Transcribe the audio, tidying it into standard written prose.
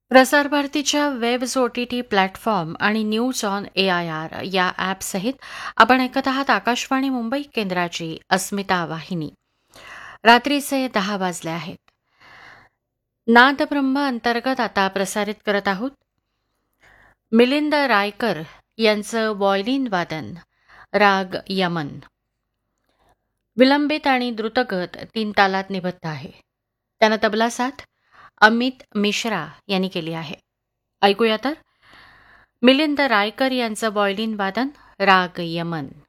प्रसारभारतीच्या webs OTT platform आणि news on AIR या ॲपसहित आपण ऐकत आहात आकाशवाणी मुंबई केंद्राची अस्मिता वाहिनी. रात्रीचे 10 वाजले आहेत. नादब्रह्म अंतर्गत आता प्रसारित करत आहोत मिलिंद रायकर यांचं व्हायोलिन वादन, राग यमन. विलंबित आणि द्रुतगत 3 तालात निबद्ध आहे. त्यानं तबला साथ अमित मिश्रा यांनी केली आहे. ऐकूया तर मिलिंद रायकर यांचं व्हायोलिन वादन, राग यमन.